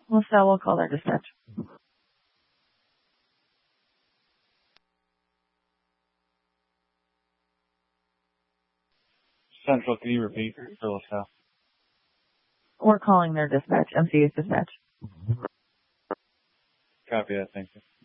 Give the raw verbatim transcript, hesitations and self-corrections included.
LaSalle will call their dispatch. Central, can you repeat for LaSalle? We're calling their dispatch, M C U's dispatch. Copy that, thank you.